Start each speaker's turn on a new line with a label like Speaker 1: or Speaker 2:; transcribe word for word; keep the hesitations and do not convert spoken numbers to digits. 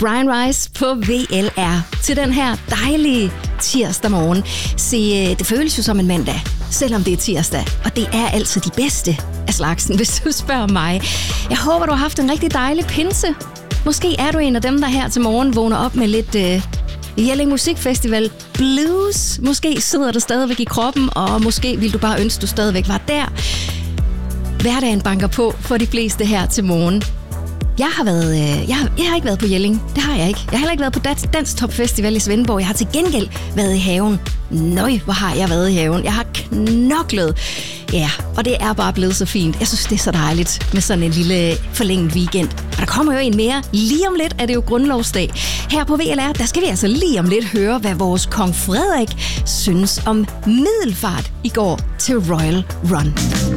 Speaker 1: Brian Rice på V L R til den her dejlige tirsdag morgen. Se, det føles jo som en mandag, selvom det er tirsdag, og det er altså de bedste af slagsen, hvis du spørger mig. Jeg håber, du har haft en rigtig dejlig pinse. Måske er du en af dem, der her til morgen vågner op med lidt øh, Jelling Musikfestival blues. Måske sidder du stadigvæk i kroppen, og måske vil du bare ønske, du stadigvæk var der. Hverdagen banker på for de fleste her til morgen. Jeg har, været, øh, jeg, har, jeg har ikke været på Jelling. Det har jeg ikke. Jeg har heller ikke været på Dans, Dans Top Festival i Svendborg. Jeg har til gengæld været i haven. Nøj, hvor har jeg været i haven. Jeg har knoklet. Ja, og det er bare blevet så fint. Jeg synes, det er så dejligt med sådan en lille forlænget weekend. Og der kommer jo en mere. Lige om lidt er det jo grundlovsdag. Her på V L R, der skal vi altså lige om lidt høre, hvad vores kong Frederik synes om middelfart i går til Royal Run.